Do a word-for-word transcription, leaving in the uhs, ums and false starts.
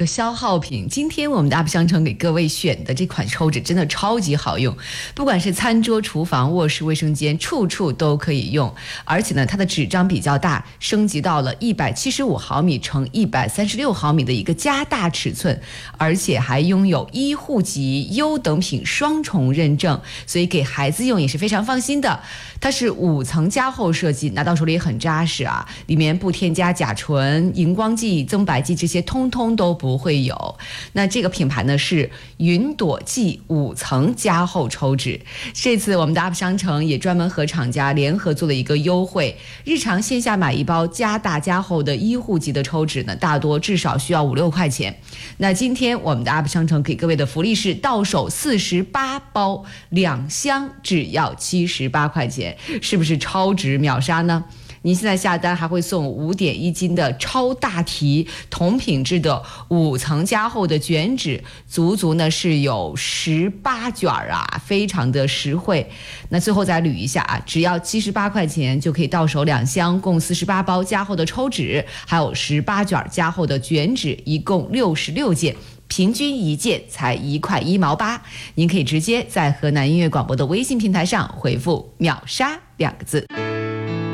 个消耗品。今天我们的 U P 商城给各位选的这款抽纸真的超级好用，不管是餐桌、厨房、卧室、卫生间，处处都可以用。而且呢，它的纸张比较大，升级到了一百七十五毫米乘一百三十六毫米的一个加大尺寸，而且还拥有医护级优等品双重认证，所以给孩子用也是非常放心的。它是五层加厚设计，拿到手里也很扎实啊，里面不添加甲醇、荧光剂、增白剂，这些通通都不会有。那这个品牌呢是云朵记五层加厚抽纸，这次我们的 U P 商城也专门和厂家联合做了一个优惠，日常线下买一包加大加厚的医护级的抽纸呢，大多至少需要五六块钱。那今天我们的 U P 商城给各位的福利是到手四十八包，两箱只要七十八块钱，是不是超值秒杀呢？您现在下单还会送五点一斤的超大提同品质的五层加厚的卷纸，足足呢是有十八卷啊，非常的实惠。那最后再捋一下啊，只要七十八块钱就可以到手两箱，共四十八包加厚的抽纸，还有十八卷加厚的卷纸，一共六十六件。平均一件才一块一毛八，您可以直接在河南音乐广播的微信平台上回复秒杀两个字。